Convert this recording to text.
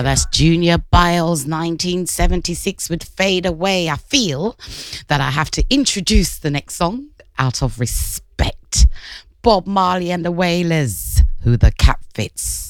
That's Junior Biles, 1976 with Fade Away. I feel that I have to introduce the next song out of respect. Bob Marley and the Wailers, Who the Cap Fits.